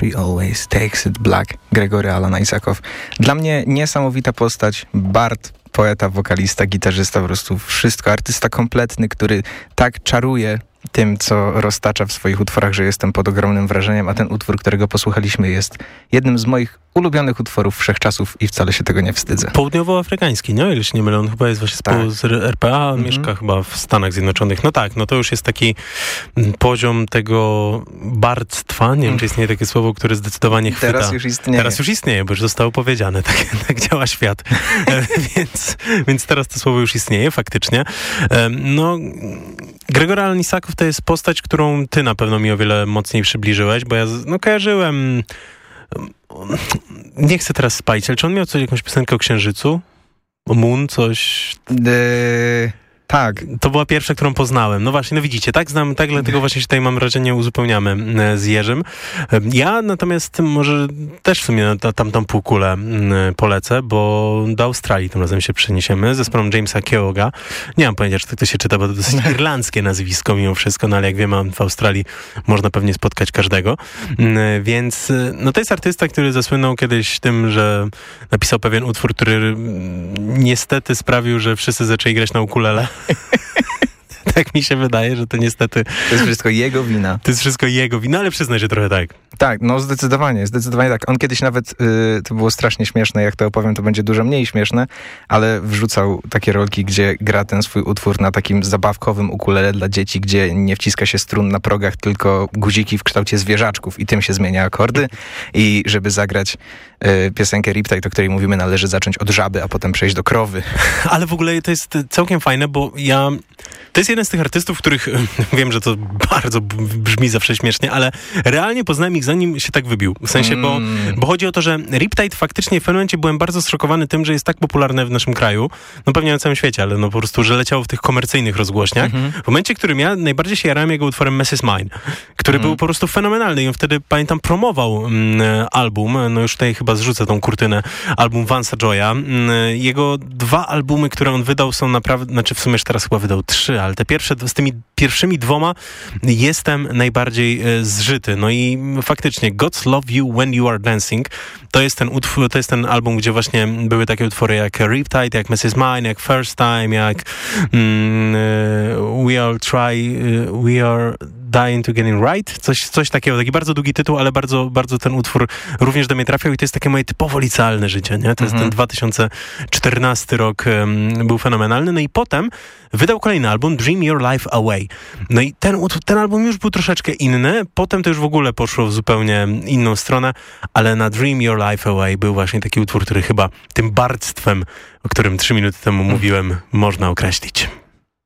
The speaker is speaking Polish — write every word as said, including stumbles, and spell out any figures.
She always takes it black. Gregory Alan Isaacow. Dla mnie niesamowita postać. Bard, poeta, wokalista, gitarzysta, po prostu wszystko. Artysta kompletny, który tak czaruje tym, co roztacza w swoich utworach, że jestem pod ogromnym wrażeniem, a ten utwór, którego posłuchaliśmy, jest jednym z moich ulubionych utworów wszechczasów i wcale się tego nie wstydzę. Południowoafrykański, nie? O ile się nie mylę, on chyba jest właśnie z, tak. z R P A, mm-hmm. mieszka chyba w Stanach Zjednoczonych. No tak, no to już jest taki poziom tego bardztwa, nie wiem, czy istnieje takie słowo, które zdecydowanie chwyta. Teraz już istnieje. Teraz już istnieje, bo już zostało powiedziane, tak, tak działa świat. więc, więc teraz to słowo już istnieje, faktycznie. No, Gregory Alan Isaacow to jest postać, którą ty na pewno mi o wiele mocniej przybliżyłeś, bo ja no, kojarzyłem... Nie chcę teraz spalić, ale czy on miał coś, jakąś piosenkę o Księżycu? O Moon, coś... De... Tak. To była pierwsza, którą poznałem. No właśnie, no widzicie, tak znam, tak dlatego właśnie się tutaj mam wrażenie uzupełniamy z Jerzym. Ja natomiast może też w sumie na tamtą półkulę polecę, bo do Australii tym razem się przeniesiemy z zespołem Jamesa Keoga. Nie mam pojęcia, czy to, to się czyta, bo to dosyć irlandzkie nazwisko mimo wszystko, no ale jak wiemy, w Australii można pewnie spotkać każdego. Więc no to jest artysta, który zasłynął kiedyś tym, że napisał pewien utwór, który niestety sprawił, że wszyscy zaczęli grać na ukulele. Tak mi się wydaje, że to niestety... To jest wszystko jego wina. To jest wszystko jego wina, ale przyznaj, że trochę tak. Tak, no zdecydowanie, zdecydowanie tak. On kiedyś nawet, yy, to było strasznie śmieszne, jak to opowiem, to będzie dużo mniej śmieszne, ale wrzucał takie rolki, gdzie gra ten swój utwór na takim zabawkowym ukulele dla dzieci, gdzie nie wciska się strun na progach, tylko guziki w kształcie zwierzaczków i tym się zmienia akordy. I żeby zagrać yy, piosenkę Riptide, o której mówimy, należy zacząć od żaby, a potem przejść do krowy. Ale w ogóle to jest całkiem fajne, bo ja... To jest jeden z tych artystów, których wiem, że to bardzo brzmi zawsze śmiesznie, ale realnie poznałem ich zanim się tak wybił. W sensie, bo, bo chodzi o to, że Riptide faktycznie w pewnym momencie byłem bardzo zszokowany tym, że jest tak popularne w naszym kraju, no pewnie na całym świecie, ale no po prostu, że leciało w tych komercyjnych rozgłośniach. Mm-hmm. W momencie, w którym ja najbardziej się jarałem jego utworem Mess Is Mine, który mm. był po prostu fenomenalny i on wtedy, pamiętam, promował mm, album, no już tutaj chyba zrzucę tą kurtynę, album Vansa Joya. Mm, jego dwa albumy, które on wydał są naprawdę, znaczy w sumie już teraz chyba wydał trzy, ale te pierwsze, z tymi pierwszymi dwoma jestem najbardziej e, zżyty. No i faktycznie God's Love You When You Are Dancing to jest ten utwór, to jest ten album, gdzie właśnie były takie utwory jak Riptide, jak Mess Is Mine, jak First Time, jak mm, e, We All Try, e, We Are Dying to Getting Right, coś, coś takiego, taki bardzo długi tytuł, ale bardzo, bardzo ten utwór również do mnie trafiał i to jest takie moje typowo licealne życie, nie? To jest mm-hmm. ten dwa tysiące czternasty rok, um, był fenomenalny, no i potem wydał kolejny album, Dream Your Life Away. No i ten, ten album już był troszeczkę inny, potem to już w ogóle poszło w zupełnie inną stronę, ale na Dream Your Life Away był właśnie taki utwór, który chyba tym bardztwem, o którym trzy minuty temu mówiłem, można określić.